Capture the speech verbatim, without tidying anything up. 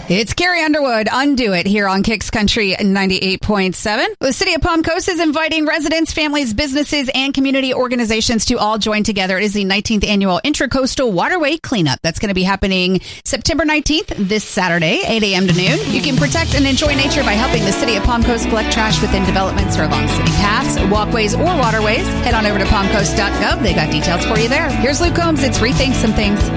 It's Carrie Underwood, Undo It, here on Kicks Country ninety-eight point seven. The City of Palm Coast is inviting residents, families, businesses, and community organizations to all join together. It is the nineteenth Annual Intracoastal Waterway Cleanup. That's going to be happening September nineteenth, this Saturday, eight a.m. to noon. You can protect and enjoy nature by helping the City of Palm Coast collect trash within developments or along city paths, walkways, or waterways. Head on over to palm coast dot gov. They got details for you there. Here's Luke Combs. It's Rethink Some Things.